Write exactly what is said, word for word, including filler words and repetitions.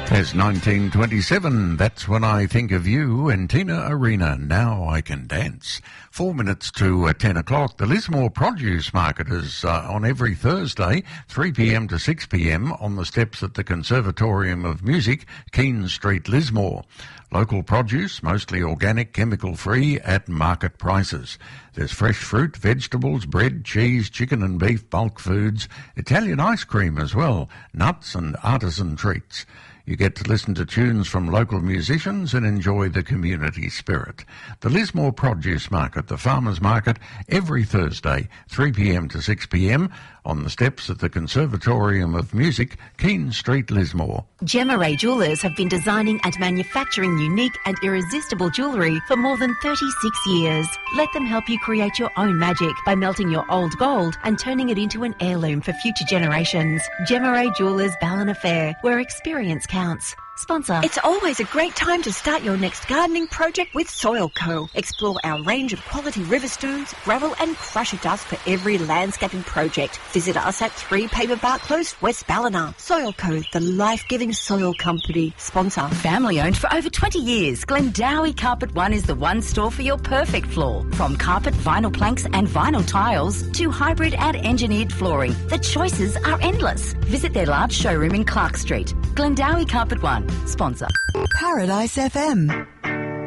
There's nineteen twenty-seven, That's When I Think of You, and Tina Arena, Now I Can Dance. Four minutes to uh, ten o'clock. The Lismore Produce Market is uh, on every Thursday, three p.m. to six p.m. on the steps at the Conservatorium of Music, Keene Street, Lismore. Local produce, mostly organic, chemical-free, at market prices. There's fresh fruit, vegetables, bread, cheese, chicken and beef, bulk foods, Italian ice cream as well, nuts and artisan treats. You get to listen to tunes from local musicians and enjoy the community spirit. The Lismore Produce Market, the Farmers Market, every Thursday, three p.m. to six p.m. on the steps at the Conservatorium of Music, Keene Street, Lismore. Gemma Ray Jewellers have been designing and manufacturing unique and irresistible jewellery for more than thirty-six years. Let them help you create your own magic by melting your old gold and turning it into an heirloom for future generations. Gemma Ray Jewellers Ballina Fair, where experience counts. Sponsor. It's always a great time to start your next gardening project with Soil Co. Explore our range of quality river stones, gravel and crusher dust for every landscaping project. Visit us at three Paperbark Close, West Ballina. Soil Co, the life-giving soil company. Sponsor. Family owned for over twenty years, Glendowie Carpet One is the one store for your perfect floor. From carpet, vinyl planks and vinyl tiles to hybrid and engineered flooring, the choices are endless. Visit their large showroom in Clark Street. Glendowie Carpet One. Sponsor. Paradise F M.